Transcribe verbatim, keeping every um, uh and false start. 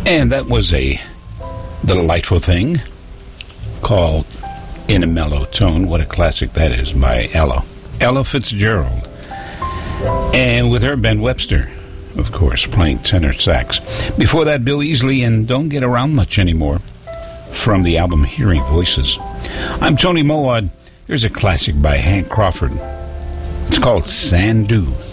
And that was a delightful thing called In a Mellow Tone. What a classic that is by Ella. Ella Fitzgerald. And with her, Ben Webster, of course, playing tenor sax. Before that, Bill Easley and Don't Get Around Much Anymore from the album Hearing Voices. I'm Tony Mowat. Here's a classic by Hank Crawford. It's called Sand Dunes.